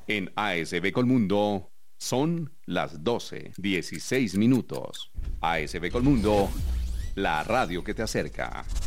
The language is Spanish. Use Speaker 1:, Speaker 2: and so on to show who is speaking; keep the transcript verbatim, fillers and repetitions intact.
Speaker 1: En A S B Colmundo son las doce, dieciséis minutos. A S B Colmundo, la radio que te acerca.